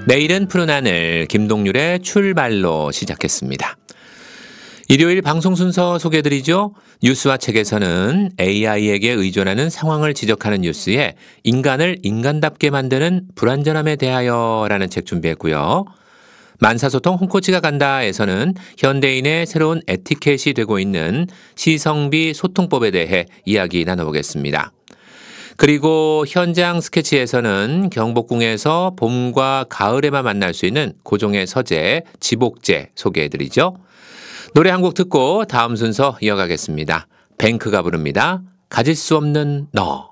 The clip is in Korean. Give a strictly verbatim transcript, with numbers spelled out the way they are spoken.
내일은 푸른 하늘, 김동률의 출발로 시작했습니다. 일요일 방송 순서 소개해드리죠. 뉴스와 책에서는 에이아이에게 의존하는 상황을 지적하는 뉴스에 인간을 인간답게 만드는 불완전함에 대하여라는 책 준비했고요. 만사소통 홍코치가 간다에서는 현대인의 새로운 에티켓이 되고 있는 시성비 소통법에 대해 이야기 나눠보겠습니다. 그리고 현장 스케치에서는 경복궁에서 봄과 가을에만 만날 수 있는 고종의 서재, 지복제 소개해드리죠. 노래 한 곡 듣고 다음 순서 이어가겠습니다. 뱅크가 부릅니다. 가질 수 없는 너.